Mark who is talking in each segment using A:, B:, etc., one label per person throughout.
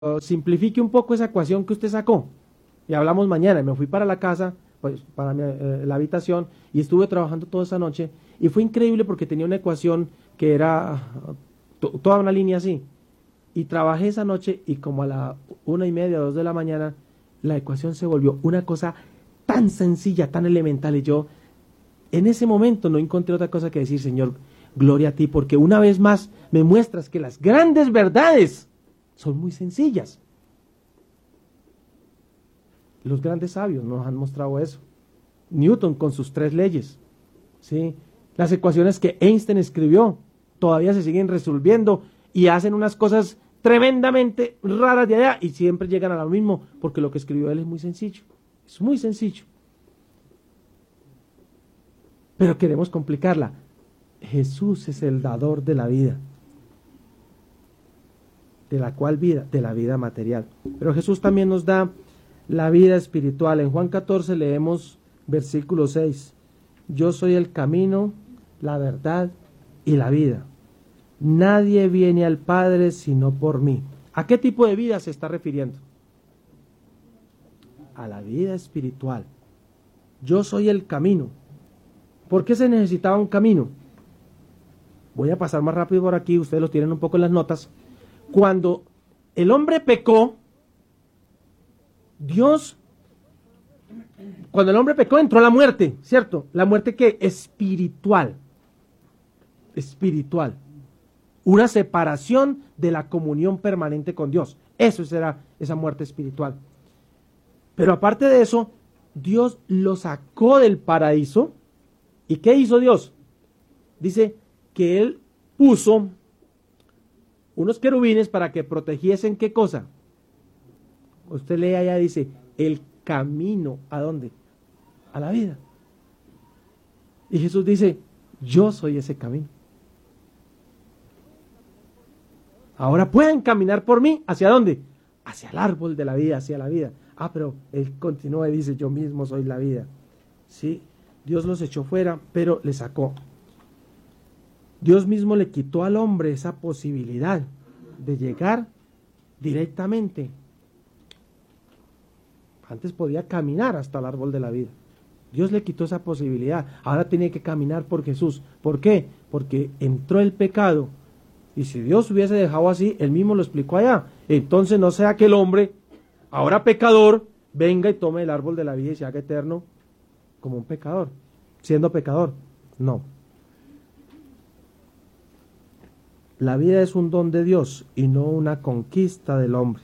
A: simplifique un poco esa ecuación que usted sacó. Y hablamos mañana. Me fui para la casa, pues para la habitación, y estuve trabajando toda esa noche. Y fue increíble porque tenía una ecuación que era toda una línea así. Y trabajé esa noche y como a la 1:30, 2 de la mañana, la ecuación se volvió una cosa tan sencilla, tan elemental. Y yo en ese momento no encontré otra cosa que decir: Señor, gloria a ti, porque una vez más me muestras que las grandes verdades son muy sencillas. Los grandes sabios nos han mostrado eso. Newton con sus 3 leyes, ¿sí? Las ecuaciones que Einstein escribió todavía se siguen resolviendo y hacen unas cosas tremendamente raras de allá y siempre llegan a lo mismo, porque lo que escribió él es muy sencillo. Es muy sencillo. Pero queremos complicarla. Jesús es el dador de la vida. ¿De la cual vida? De la vida material. Pero Jesús también nos da la vida espiritual. En Juan 14 leemos versículo 6. Yo soy el camino, la verdad y la vida. Nadie viene al Padre sino por mí. ¿A qué tipo de vida se está refiriendo? A la vida espiritual. Yo soy el camino. ¿Por qué se necesitaba un camino? Voy a pasar más rápido por aquí, ustedes lo tienen un poco en las notas. Cuando el hombre pecó, cuando el hombre pecó entró la muerte, ¿cierto? La muerte que espiritual. Espiritual. Una separación de la comunión permanente con Dios. Eso será esa muerte espiritual. Pero aparte de eso, Dios lo sacó del paraíso. ¿Y qué hizo Dios? Dice que Él puso unos querubines para que protegiesen, ¿qué cosa? Usted lee allá, dice, el camino, ¿a dónde? A la vida. Y Jesús dice, yo soy ese camino. Ahora pueden caminar por mí, ¿hacia dónde? Hacia el árbol de la vida, hacia la vida. Ah, pero Él continúa y dice, yo mismo soy la vida. Sí, Dios los echó fuera, pero le sacó. Dios mismo le quitó al hombre esa posibilidad de llegar directamente. Antes podía caminar hasta el árbol de la vida. Dios le quitó esa posibilidad. Ahora tiene que caminar por Jesús. ¿Por qué? Porque entró el pecado. Y si Dios hubiese dejado así, Él mismo lo explicó allá. Entonces no sea que el hombre, ahora pecador, venga y tome el árbol de la vida y se haga eterno como un pecador, siendo pecador. No. La vida es un don de Dios y no una conquista del hombre.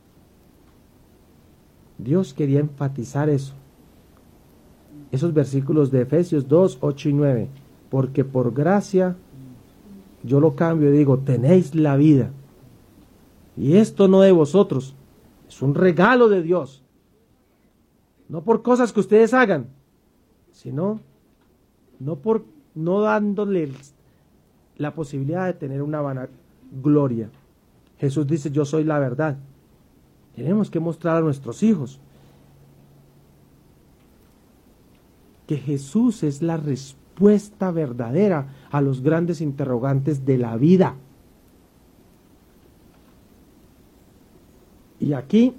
A: Dios quería enfatizar eso. Esos versículos de Efesios 2, 8 y 9. Porque por gracia, yo lo cambio y digo, tenéis la vida. Y esto no de vosotros, es un regalo de Dios. No por cosas que ustedes hagan, sino no dándoles la posibilidad de tener una vanagloria. Jesús dice, yo soy la verdad. Tenemos que mostrar a nuestros hijos que Jesús es la respuesta verdadera a los grandes interrogantes de la vida. Y aquí,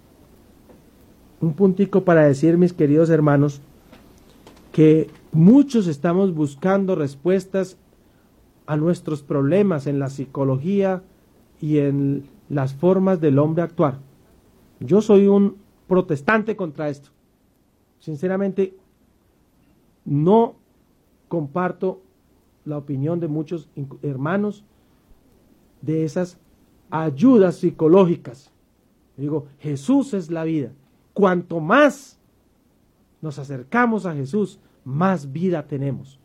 A: un puntico para decir, mis queridos hermanos, que muchos estamos buscando respuestas a nuestros problemas en la psicología y en las formas del hombre actuar. Yo soy un protestante contra esto. Sinceramente, no comparto la opinión de muchos hermanos de esas ayudas psicológicas. Digo, Jesús es la vida. Cuanto más nos acercamos a Jesús, más vida tenemos.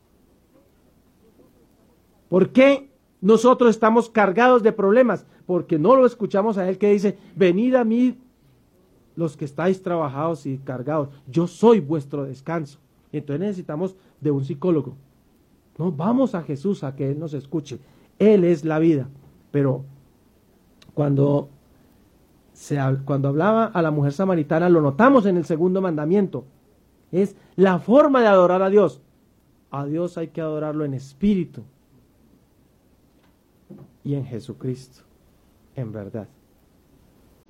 A: ¿Por qué nosotros estamos cargados de problemas? Porque no lo escuchamos a Él que dice, venid a mí los que estáis trabajados y cargados, yo soy vuestro descanso. Y entonces necesitamos de un psicólogo. No, vamos a Jesús a que Él nos escuche. Él es la vida. Pero cuando hablaba a la mujer samaritana, lo notamos en el segundo mandamiento. Es la forma de adorar a Dios. A Dios hay que adorarlo en espíritu y en Jesucristo, en verdad.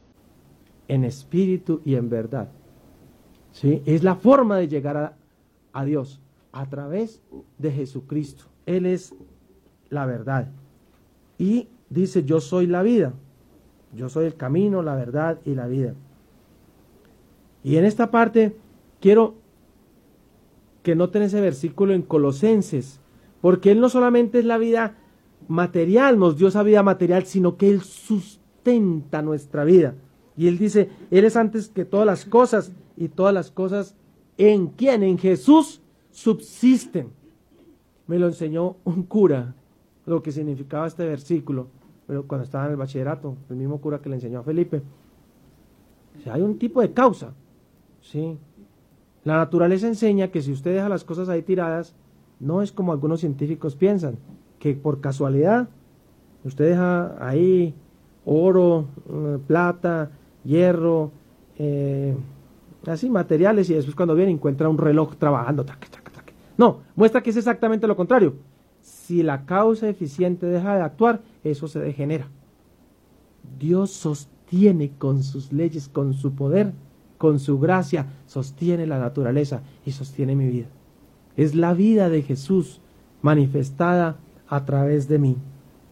A: en espíritu y en verdad. ¿Sí? Es la forma de llegar a Dios, a través de Jesucristo. Él es la verdad. Y dice, yo soy la vida. Yo soy el camino, la verdad y la vida. Y en esta parte quiero que noten ese versículo en Colosenses, porque Él no solamente es la vida material, nos dio esa vida material, sino que Él sustenta nuestra vida. Y Él dice, Él es antes que todas las cosas, y todas las cosas, ¿en quién? En Jesús subsisten. Me lo enseñó un cura, lo que significaba este versículo, pero cuando estaba en el bachillerato, el mismo cura que le enseñó a Felipe. O sea, hay un tipo de causa, ¿sí? La naturaleza enseña que si usted deja las cosas ahí tiradas, no es como algunos científicos piensan, que por casualidad usted deja ahí oro, plata, hierro, así materiales, y después cuando viene encuentra un reloj trabajando. Tac, tac, tac. No, muestra que es exactamente lo contrario. Si la causa eficiente deja de actuar, eso se degenera. Dios sostiene con sus leyes, con su poder, con su gracia, sostiene la naturaleza y sostiene mi vida. Es la vida de Jesús manifestada a través de mí.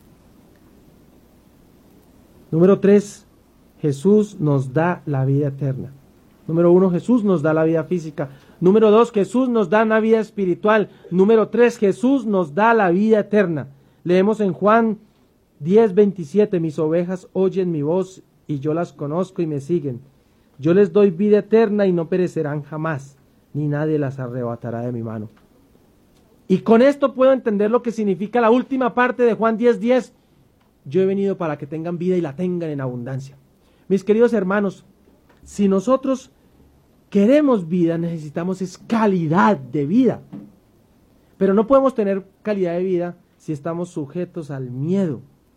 A: Número 3, Jesús nos da la vida eterna. Número 1, Jesús nos da la vida física. Número 2, Jesús nos da una vida espiritual. Número 3, Jesús nos da la vida eterna. Leemos en Juan 10:27, mis ovejas oyen mi voz y yo las conozco y me siguen. Yo les doy vida eterna y no perecerán jamás, ni nadie las arrebatará de mi mano. Y con esto puedo entender lo que significa la última parte de Juan 10:10. Yo he venido para que tengan vida y la tengan en abundancia. Mis queridos hermanos, si nosotros queremos vida, necesitamos es calidad de vida. Pero no podemos tener calidad de vida si estamos sujetos al miedo.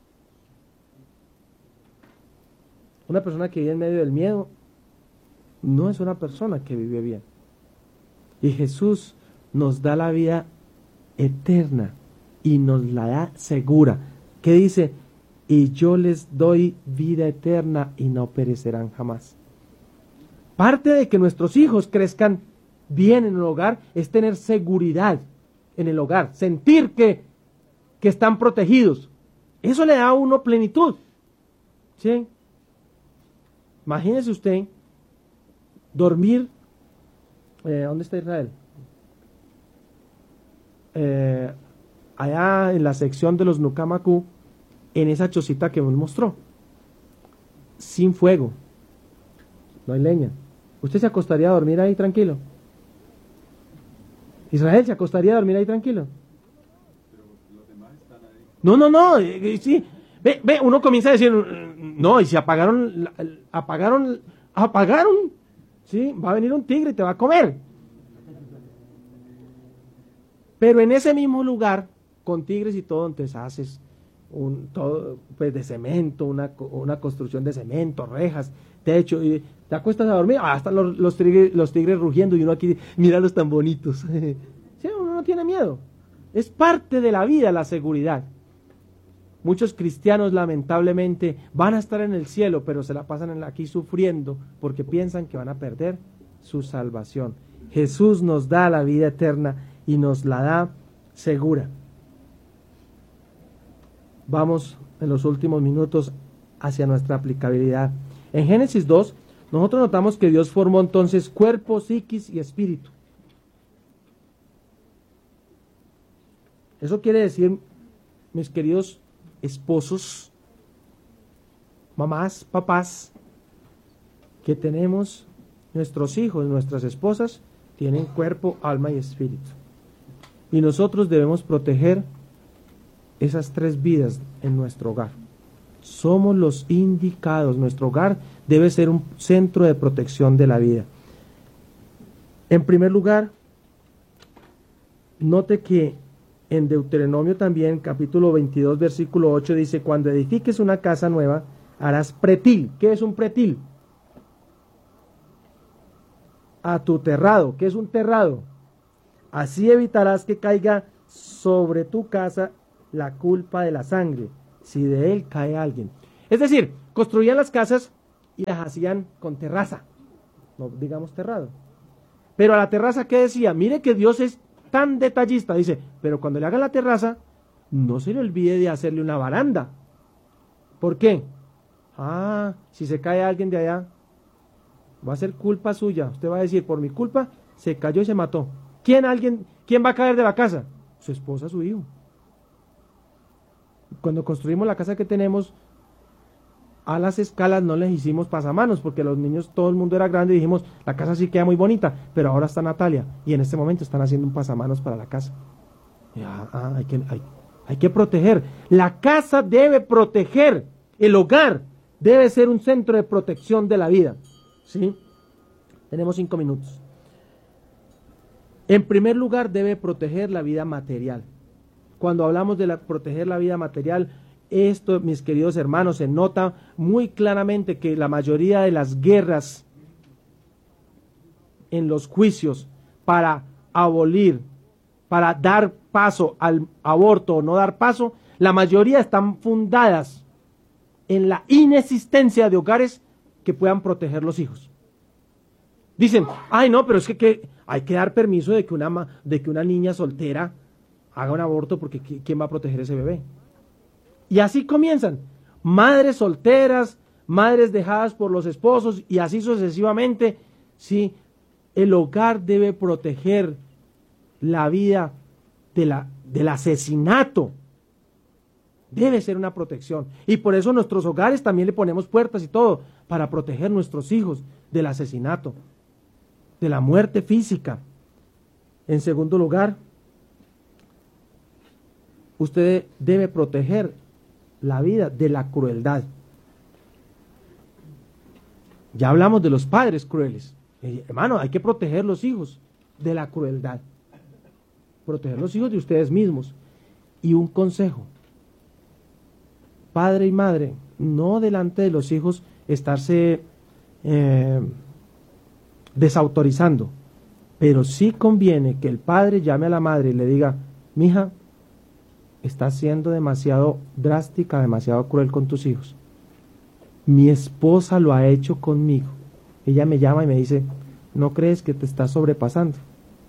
A: Una persona que vive en medio del miedo no es una persona que vive bien. Y Jesús nos da la vida eterna y nos la da segura. ¿Qué dice? Y yo les doy vida eterna y no perecerán jamás. Parte de que nuestros hijos crezcan bien en el hogar es tener seguridad en el hogar, sentir que están protegidos. Eso le da a uno plenitud. ¿Sí? Imagínese usted dormir, ¿dónde está Israel? Allá en la sección de los Nucamacu, en esa chocita que nos mostró, sin fuego, no hay leña. ¿Usted se acostaría a dormir ahí tranquilo? ¿Israel se acostaría a dormir ahí tranquilo? No, sí. Ve, uno comienza a decir, no, y si apagaron, sí, va a venir un tigre y te va a comer. Pero en ese mismo lugar, con tigres y todo, entonces haces todo pues de cemento, una construcción de cemento, rejas, techo, y te acuestas a dormir, hasta los tigres rugiendo, y uno aquí, míralos tan bonitos. Sí, uno no tiene miedo. Es parte de la vida la seguridad. Muchos cristianos lamentablemente van a estar en el cielo, pero se la pasan aquí sufriendo porque piensan que van a perder su salvación. Jesús nos da la vida eterna y nos la da segura. Vamos en los últimos minutos hacia nuestra aplicabilidad. En Génesis 2, nosotros notamos que Dios formó entonces cuerpo, psiquis y espíritu. Eso quiere decir, mis queridos esposos, mamás, papás, que tenemos nuestros hijos, nuestras esposas, tienen cuerpo, alma y espíritu. Y nosotros debemos proteger esas tres vidas en nuestro hogar. Somos los indicados. Nuestro hogar debe ser un centro de protección de la vida. En primer lugar, note que en Deuteronomio también, capítulo 22, versículo 8, dice, cuando edifiques una casa nueva, harás pretil. ¿Qué es un pretil? A tu terrado. ¿Qué es un terrado? Así evitarás que caiga sobre tu casa la culpa de la sangre, si de él cae alguien. Es decir, construían las casas y las hacían con terraza, no digamos terrado. Pero a la terraza, ¿qué decía? Mire que Dios es tan detallista, dice, pero cuando le hagan la terraza, no se le olvide de hacerle una baranda. ¿Por qué? Ah, si se cae alguien de allá, va a ser culpa suya. Usted va a decir, por mi culpa, se cayó y se mató. ¿Quién va a caer de la casa? Su esposa, su hijo. Cuando construimos la casa que tenemos, a las escalas no les hicimos pasamanos, porque los niños, todo el mundo era grande y dijimos, la casa sí queda muy bonita, pero ahora está Natalia, y en este momento están haciendo un pasamanos para la casa. Hay que proteger. La casa debe proteger, el hogar debe ser un centro de protección de la vida. ¿Sí? Tenemos 5 minutos. En primer lugar, debe proteger la vida material. Cuando hablamos de proteger la vida material, esto, mis queridos hermanos, se nota muy claramente que la mayoría de las guerras en los juicios para abolir, para dar paso al aborto o no dar paso, la mayoría están fundadas en la inexistencia de hogares que puedan proteger los hijos. Dicen, ay no, pero es que hay que dar permiso de que una niña soltera haga un aborto, porque ¿quién va a proteger ese bebé? Y así comienzan, madres solteras, madres dejadas por los esposos y así sucesivamente. Sí, el hogar debe proteger la vida del asesinato. Debe ser una protección. Y por eso nuestros hogares también le ponemos puertas y todo, para proteger nuestros hijos del asesinato, de la muerte física. En segundo lugar, usted debe proteger la vida de la crueldad. Ya hablamos de los padres crueles. Hermano, hay que proteger los hijos de la crueldad. Proteger los hijos de ustedes mismos. Y un consejo: padre y madre, no delante de los hijos estarse desautorizando, pero sí conviene que el padre llame a la madre y le diga, mija, estás siendo demasiado drástica, demasiado cruel con tus hijos. Mi esposa lo ha hecho conmigo. Ella me llama y me dice, ¿no crees que te estás sobrepasando?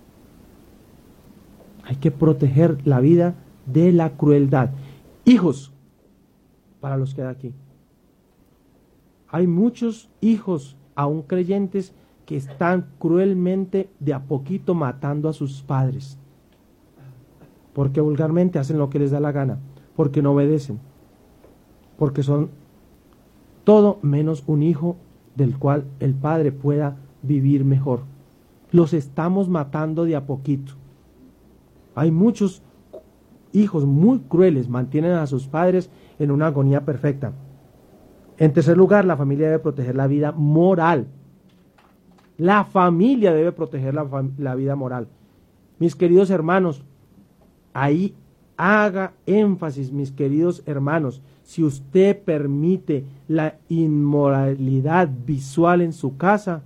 A: Hay que proteger la vida de la crueldad. Hijos, para los que hay aquí, hay muchos hijos aún creyentes que están cruelmente de a poquito matando a sus padres, porque vulgarmente hacen lo que les da la gana, porque no obedecen, porque son todo menos un hijo del cual el padre pueda vivir mejor. Los estamos matando de a poquito. Hay muchos hijos muy crueles, mantienen a sus padres en una agonía perfecta. En tercer lugar, la familia debe proteger la vida moral. La familia debe proteger la vida moral. Mis queridos hermanos, ahí haga énfasis, mis queridos hermanos, si usted permite la inmoralidad visual en su casa,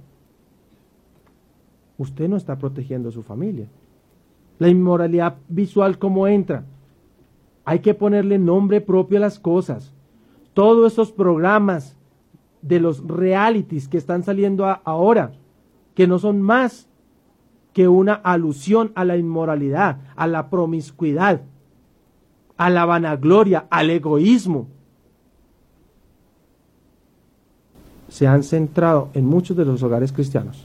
A: usted no está protegiendo a su familia. La inmoralidad visual, ¿cómo entra? Hay que ponerle nombre propio a las cosas. Todos esos programas de los realities que están saliendo ahora, que no son más que una alusión a la inmoralidad, a la promiscuidad, a la vanagloria, al egoísmo, se han centrado en muchos de los hogares cristianos.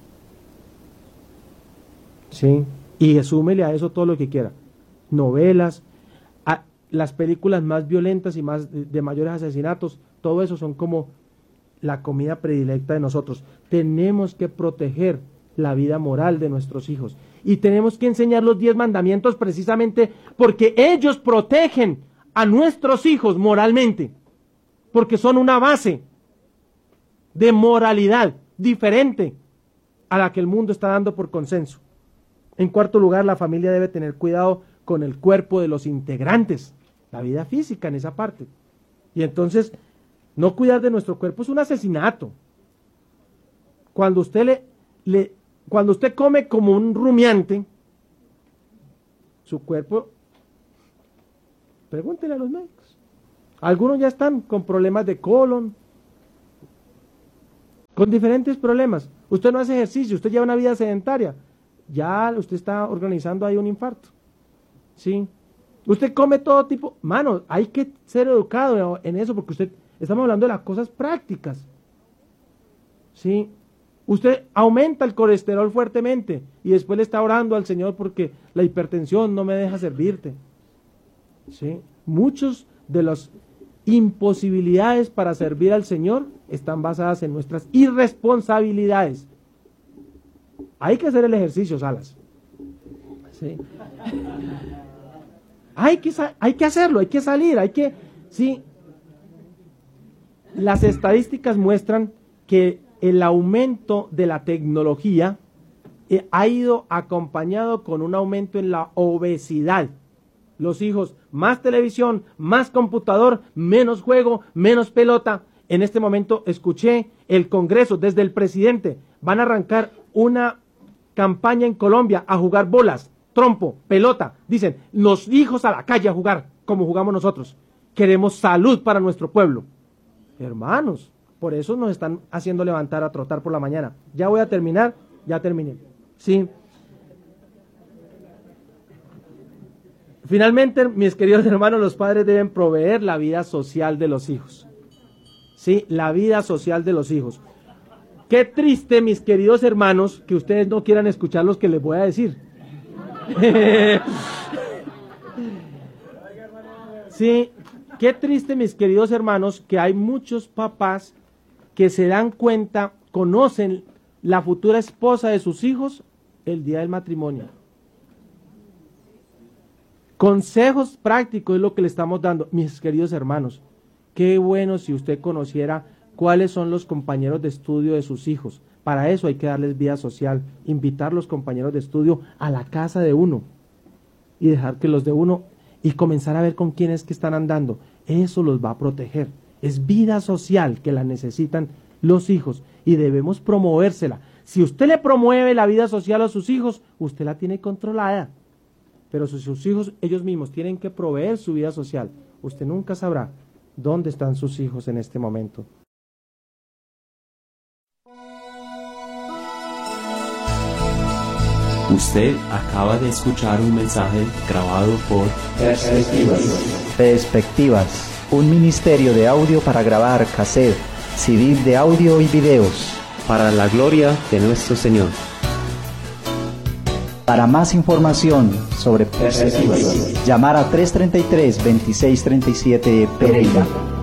A: ¿Sí? Y súmele a eso todo lo que quiera. Novelas, las películas más violentas y más de mayores asesinatos, todo eso son como la comida predilecta de nosotros. Tenemos que proteger la vida moral de nuestros hijos y tenemos que enseñar los 10 mandamientos precisamente porque ellos protegen a nuestros hijos moralmente, porque son una base de moralidad diferente a la que el mundo está dando por consenso. En cuarto lugar, la familia debe tener cuidado con el cuerpo de los integrantes, la vida física en esa parte. Y entonces, no cuidar de nuestro cuerpo es un asesinato. Cuando usted cuando usted come como un rumiante, su cuerpo, pregúntele a los médicos. Algunos ya están con problemas de colon, con diferentes problemas. Usted no hace ejercicio, usted lleva una vida sedentaria, ya usted está organizando ahí un infarto. ¿Sí? Usted come todo tipo, mano, hay que ser educado en eso, porque estamos hablando de las cosas prácticas. ¿Sí? Usted aumenta el colesterol fuertemente y después le está orando al Señor porque la hipertensión no me deja servirte. ¿Sí? Muchos de las imposibilidades para servir al Señor están basadas en nuestras irresponsabilidades. Hay que hacer el ejercicio, Salas. ¿Sí? Hay que hacerlo, hay que salir, sí. Las estadísticas muestran que el aumento de la tecnología ha ido acompañado con un aumento en la obesidad. Los hijos, más televisión, más computador, menos juego, menos pelota. En este momento escuché el Congreso, desde el presidente, van a arrancar una campaña en Colombia a jugar bolas, trompo, pelota. Dicen, los hijos a la calle a jugar, como jugamos nosotros. Queremos salud para nuestro pueblo. Hermanos, por eso nos están haciendo levantar a trotar por la mañana. Ya voy a terminar, ya terminé. Sí. Finalmente, mis queridos hermanos, los padres deben proveer la vida social de los hijos. Sí, la vida social de los hijos. Qué triste, mis queridos hermanos, que ustedes no quieran escuchar lo que les voy a decir. Sí, qué triste, mis queridos hermanos, que hay muchos papás que se dan cuenta, conocen la futura esposa de sus hijos el día del matrimonio. Consejos prácticos es lo que le estamos dando, mis queridos hermanos. Qué bueno si usted conociera cuáles son los compañeros de estudio de sus hijos. Para eso hay que darles vida social, invitar a los compañeros de estudio a la casa de uno y dejar que los de uno y comenzar a ver con quién es que están andando. Eso los va a proteger. Es vida social que la necesitan los hijos y debemos promovérsela. Si usted le promueve la vida social a sus hijos, usted la tiene controlada. Pero si sus hijos, ellos mismos, tienen que proveer su vida social, usted nunca sabrá dónde están sus hijos en este momento.
B: Usted acaba de escuchar un mensaje grabado por
C: Perspectivas, un ministerio de audio para grabar cassette, CD de audio y videos.
B: para la gloria de nuestro Señor.
C: Para más información sobre Perspectivas, llamar a 333-2637 Pereira.